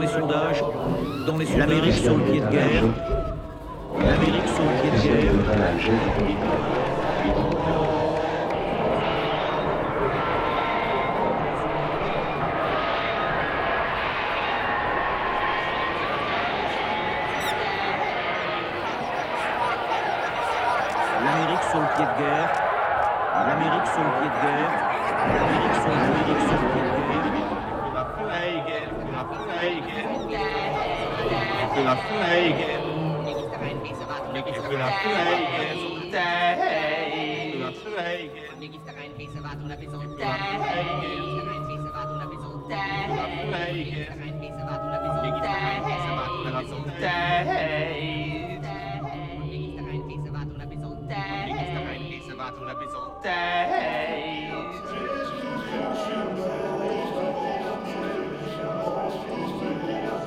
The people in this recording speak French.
les sondages, l'Amérique sur le pied de guerre, l'Amérique sur le pied de guerre. L'Amérique sur le pied de guerre, l'Amérique sur le pied de guerre, l'Amérique sur le pied de guerre. Hey!